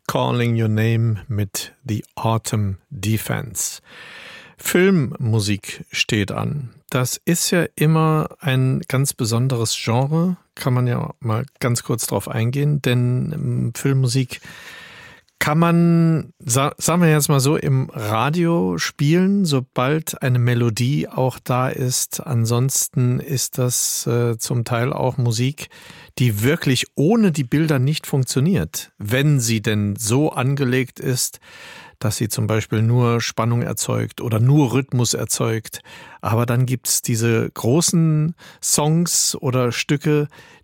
Calling Your Name mit The Autumn Defense. Filmmusik steht an. Das ist ja immer ein ganz besonderes Genre, kann man ja mal ganz kurz drauf eingehen, denn Filmmusik kann man, sagen wir jetzt mal so, im Radio spielen, sobald eine Melodie auch da ist. Ansonsten ist das zum Teil auch Musik, die wirklich ohne die Bilder nicht funktioniert, wenn sie denn so angelegt ist, dass sie zum Beispiel nur Spannung erzeugt oder nur Rhythmus erzeugt. Aber dann gibt's diese großen Songs oder Stücke,